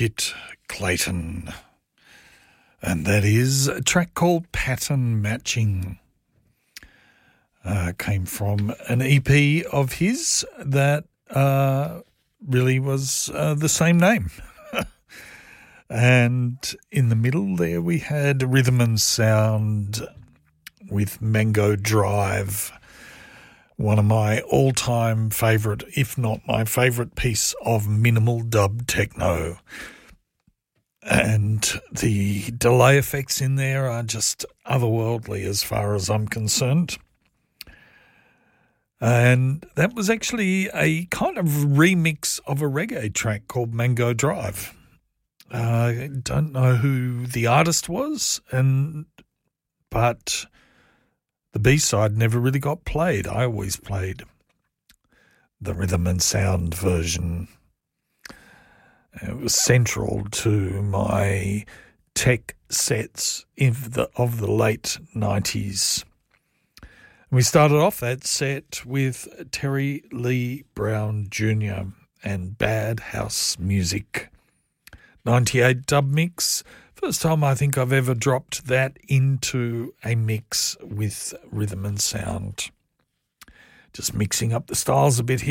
Kit Clayton, and that is a track called Pattern Matching. Came from an EP of his that really was the same name. And in the middle there we had Rhythm and Sound with Mango Drive, one of my all-time favourite, if not my favourite piece of minimal dub techno. And the delay effects in there are just otherworldly as far as I'm concerned. And that was actually a kind of remix of a reggae track called Mango Drive. I don't know who the artist was, but the B-side never really got played. I always played the Rhythm and Sound version. It was central to my tech sets of the late 90s. We started off that set with Terry Lee Brown Jr. and Bad House Music. 98 dub mix. First time I think I've ever dropped that into a mix with Rhythm and Sound. Just mixing up the styles a bit here.